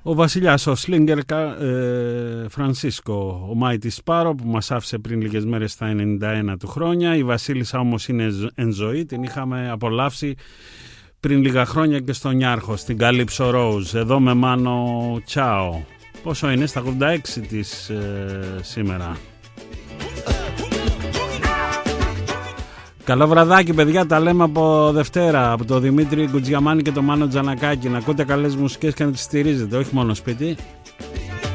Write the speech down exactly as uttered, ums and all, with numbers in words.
Ο βασιλιάς, ο Σλίνγκερ ε, Φρανσίσκο, ο Mighty Sparrow, που μας άφησε πριν λίγες μέρες στα ενενήντα ένα του χρόνια. Η βασίλισσα όμως είναι εν ζωή, την είχαμε απολαύσει πριν λίγα χρόνια και στον Νιάρχο, στην Καλύψο Rose, εδώ με Μάνο Τσάο. Πόσο είναι, στα ογδόντα έξι της ε, σήμερα. Καλό βραδάκι παιδιά, τα λέμε από Δευτέρα, από το Δημήτρη Κουτζιαμάνη και το Μάνο Τζανακάκη. Να ακούτε καλές μουσικές και να τις στηρίζετε, όχι μόνο σπίτι.